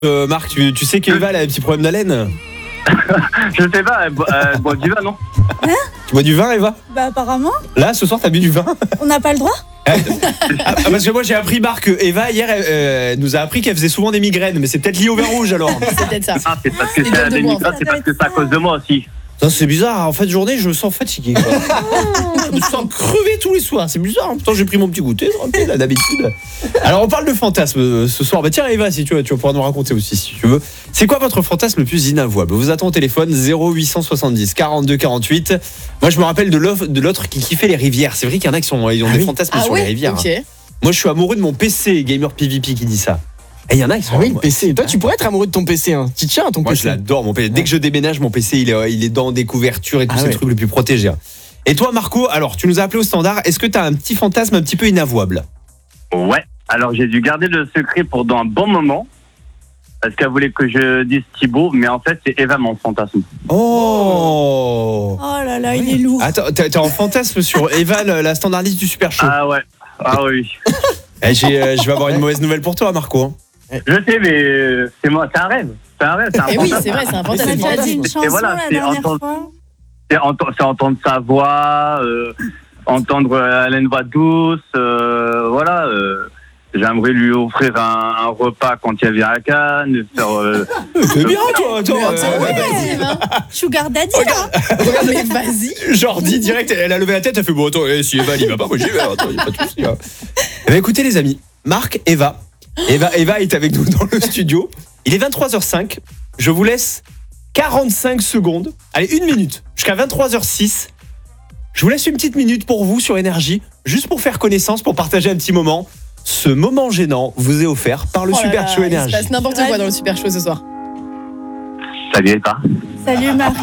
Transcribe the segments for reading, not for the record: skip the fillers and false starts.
Marc, tu sais qu'Eva elle a un petit problème d'haleine? Je sais pas, elle boit du vin, non? Tu bois du vin, Eva? Bah apparemment, Là, ce soir, t'as bu du vin? on n'a pas le droit. Parce que moi j'ai appris, Marc, que Eva hier elle nous a appris qu'elle faisait souvent des migraines, mais c'est peut-être lié au vin rouge alors. C'est peut-être ça. Ah, c'est parce que C'est c'est de moi, c'est parce que c'est à cause de moi aussi. Ça, c'est bizarre, en fin de journée je me sens fatigué quoi. Je me sens crevé tous les soirs, c'est bizarre. Pourtant j'ai pris mon petit goûter tranquille, là, d'habitude. Alors on parle de fantasme ce soir. Bah tiens Eva, si tu vas pouvoir nous raconter aussi si tu veux. C'est quoi votre fantasme le plus inavouable? Vous attendez au téléphone 0870 42 48. Moi je me rappelle de l'autre qui kiffait les rivières. C'est vrai qu'il y en a qui ont des fantasmes sur les rivières. Ok. Moi je suis amoureux de mon PC, Gamer PvP qui dit ça. Et il y en a qui sont le PC. Toi, tu pourrais être amoureux de ton PC. Hein. Tu tiens à ton Moi, PC. je l'adore, mon PC. Dès que je déménage, mon PC, il est dans des couvertures et tous ces trucs les plus protégés. Et toi, Marco, alors, tu nous as appelé au standard. Est-ce que tu as un petit fantasme un petit peu inavouable? Ouais, alors j'ai dû garder le secret pendant un bon moment. Parce qu'elle voulait que je dise Thibaut, mais en fait, c'est Eva mon fantasme. Oh là là, il est lourd. Attends, t'es en fantasme sur Eva, la standardiste du Super Show. Ah ouais, ah oui. Je vais avoir une mauvaise nouvelle pour toi, Marco. Je sais, mais c'est moi, c'est un rêve. C'est un rêve, c'est un Et fantasme. oui, c'est vrai, c'est un fantasme. On a déjà dit une chanson voilà, la c'est dernière fois. C'est entendre sa voix, entendre Alain voix douce, voilà. J'aimerais lui offrir un repas quand il vient à Cannes, faire. C'est bien, toi, attends. Vas-y, Eva. Sugar Daddy, là. Mais vas-y. Jordi, direct, elle a levé la tête, elle fait bon, attends, si Eva il va pas, moi j'y vais, attends, y a pas de souci. Eh bien, écoutez, les amis, Marc, Eva est avec nous dans le studio. Il est 23h05. Je vous laisse 45 secondes. Allez, 1 minute. Jusqu'à 23h06. Je vous laisse une petite minute pour vous sur Énergie, juste pour faire connaissance, pour partager un petit moment. Ce moment gênant vous est offert par le Super Show Énergie. Il se passe n'importe quoi dans le Super Show ce soir. Salut Eva. Salut Marc.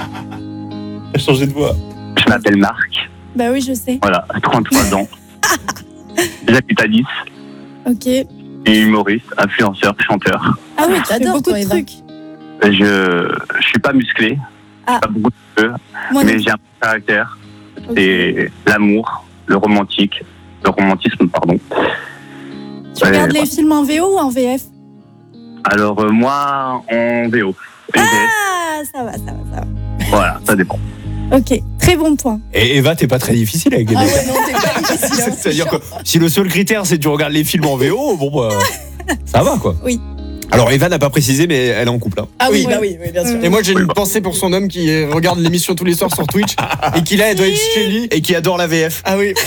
A changé de voix. Je m'appelle Marc. Bah oui, je sais. Voilà, 33 ans. J'habite à Nice. Ok. Et humoriste, influenceur, chanteur. Ah oui, tu fais J'adore, beaucoup toi, de Eva. trucs. Je suis pas musclé, Ah. pas beaucoup de cheveux, Moi, mais j'ai un caractère. C'est l'amour, le romantisme, pardon. tu regardes les films en VO ou en VF? Alors moi, en VO. Ah, ça va. Voilà, ça dépend. Ok, très bon point. Et Eva, t'es pas très difficile avec les Ah mecs. ouais, non, t'es pas difficile. hein. C'est-à-dire que si le seul critère c'est que tu regardes les films en VO, bon bah, ça va quoi. Oui. Alors Eva n'a pas précisé, mais elle est en couple. Ah oui, Oui. bah oui, bien sûr. Et moi, j'ai une pensée pour son homme qui regarde l'émission tous les soirs sur Twitch et qui là, elle doit être chez lui. Et qui adore la VF. Ah oui.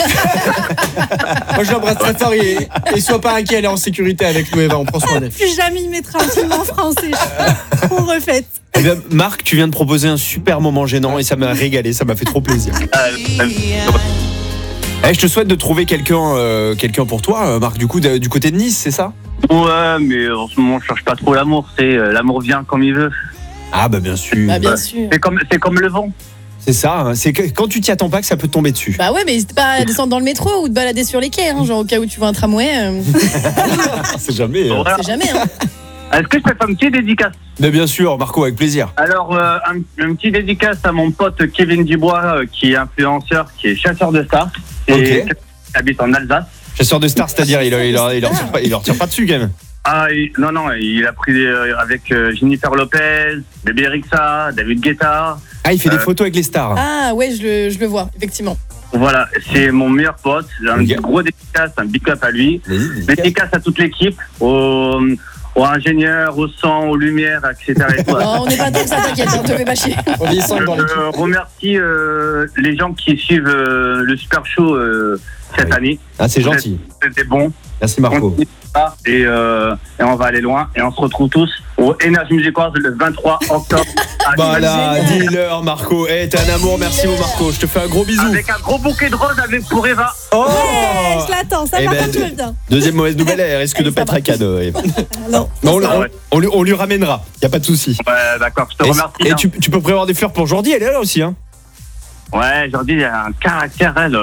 Moi, je l'embrasse très fort et sois pas inquiet, elle est en sécurité avec nous, Eva. On prend soin d'elle. Plus jamais il mettra un film en français. On refait. Eh bien, Marc, tu viens de proposer un super moment gênant et ça m'a régalé, ça m'a fait trop plaisir. Je te souhaite de trouver quelqu'un pour toi, Marc, du côté de Nice, c'est ça? Ouais, mais en ce moment, je cherche pas trop l'amour. C'est l'amour vient comme il veut. Ah bah bien sûr. Bah bien sûr. C'est comme le vent. C'est ça, hein, c'est que quand tu t'y attends pas que ça peut te tomber dessus. Bah ouais, mais n'hésite pas à descendre dans le métro ou te balader sur les quais, hein, genre au cas où tu vois un tramway. C'est jamais. Voilà. C'est jamais, hein. Est-ce que je peux faire une petite dédicace? Mais bien sûr, Marco, avec plaisir. Alors, un petit dédicace à mon pote Kevin Dubois, qui est influenceur, qui est chasseur de stars. Et qui habite en Alsace. Chasseur de stars, c'est-à-dire il leur tire pas dessus quand même. Ah, non, il a pris avec Jennifer Lopez, Bébé Rexha, David Guetta. Ah, il fait des photos avec les stars. Ah ouais, je le vois, effectivement. Voilà, c'est mon meilleur pote. Un gros dédicace, un big up à lui. Dédicace à toute l'équipe, aux ingénieurs, au son, aux lumières, etc. Et tout. Non, on n'est pas comme ça, t'inquiète, on te fait pas chier. On est ensemble dans l'équipe. Je remercie les gens qui suivent le Super Show cette année. Ah, c'est gentil. C'était bon. Merci Marco. Et on va aller loin. Et on se retrouve tous au Energy Music Awards le 23 octobre. Voilà, dis-leur Marco. T'es un amour, merci mon Marco. Je te fais un gros bisou. Avec un gros bouquet de roses pour Eva. Oh Ouais, je l'attends, ça par contre, je veux bien. Deuxième mauvaise nouvelle, elle risque de pas être un cadeau. Eva. Non. On lui ramènera, y a pas de souci. Ouais, d'accord, je te remercie. Et tu peux prévoir des fleurs pour Jordi, elle est là aussi, hein. Ouais, Jordi, il a un caractère, elle.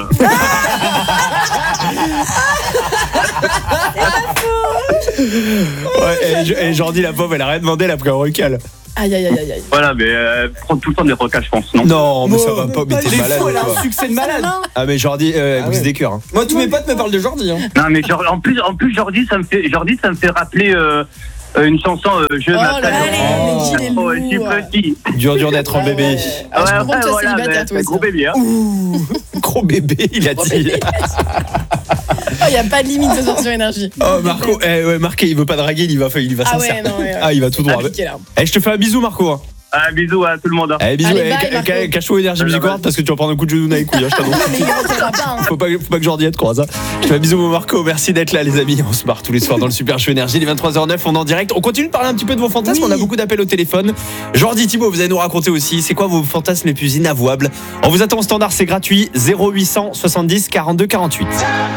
Et Jordi, la pauvre, elle a rien demandé, elle a pris un recal. Aïe. Voilà, mais prend tout le temps des recals, je pense, non? Non, mais ça va pas, mais t'es malade. Elle a quoi. un succès de malade. Ah, mais Jordi, brise des cœurs. Hein. Moi, tous mes potes me parlent de Jordi. Hein. Non, mais en plus, Jordi, ça me fait rappeler Une chanson, je Oh là m'appelle. là, les Gilles et Oh, je suis Lou. petit. Dur d'être un bébé. Ah, je comprends que tu sois voilà, célibataire, mais toi c'est aussi. gros bébé, hein. Gros bébé, il a dit. Il n'y a pas de limite ce soir sur énergie. Oh Marco, ouais, Marc, il veut pas draguer, il va Ah sincère. ouais, non, ouais. Ah, il va tout droit. Appliqué, là. Je te fais un bisou, Marco. Hein. Bisous à tout le monde. Hein. Bisous, Allez, bye, Marco. cache-toi Énergie Music World parce que tu vas prendre un coup de genou dans les couilles. Hein, je t'annonce. Mais il rentrera pas. Hein. Faut pas que Jordi te croise. Hein. Je te fais un bisou, mon Marco. Merci d'être là, les amis. On se marre tous les soirs dans le Super Show Énergie. Les 23h09, on est en direct. On continue de parler un petit peu de vos fantasmes. Oui. On a beaucoup d'appels au téléphone. Jordi, Thibaut, vous allez nous raconter aussi. C'est quoi vos fantasmes les plus inavouables? On vous attend au standard, c'est gratuit. 0800 70 42 48.